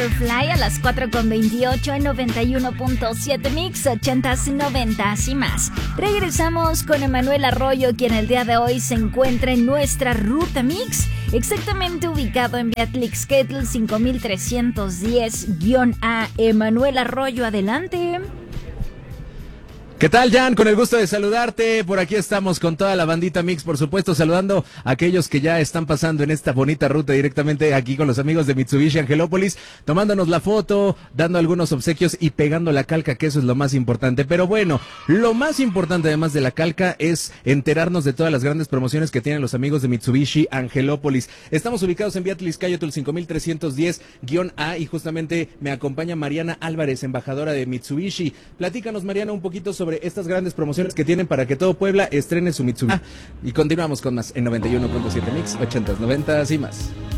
Firefly a las 4:28 en 91.7 Mix, 80s, 90s y más. Regresamos con Emanuel Arroyo, quien el día de hoy se encuentra en nuestra ruta Mix, exactamente ubicado en Beatlixquetl 5310-A. Emanuel Arroyo, adelante. ¿Qué tal, Jan? Con el gusto de saludarte. Por aquí estamos con toda la bandita Mix, por supuesto, saludando a aquellos que ya están pasando en esta bonita ruta directamente aquí con los amigos de Mitsubishi Angelópolis, tomándonos la foto, dando algunos obsequios y pegando la calca, que eso es lo más importante. Pero bueno, lo más importante además de la calca es enterarnos de todas las grandes promociones que tienen los amigos de Mitsubishi Angelópolis. Estamos ubicados en Beatlixquetl 5310-A y justamente me acompaña Mariana Álvarez, embajadora de Mitsubishi. Platícanos, Mariana, un poquito sobre estas grandes promociones que tienen para que todo Puebla estrene su Mitsubishi. Y continuamos con más en 91.7 Mix, 80s, 90s y más.